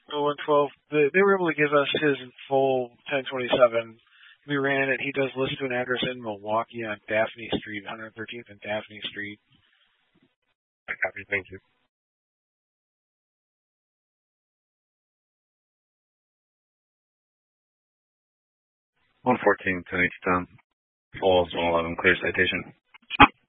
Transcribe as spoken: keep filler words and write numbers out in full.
Oh, one twelve. They, they were able to give us his full ten twenty-seven. We ran it. He does list to an address in Milwaukee on Daphne Street, one thirteenth and Daphne Street. I copy. Thank you. one fourteen, ten H ten. Falls one eleven, clear citation.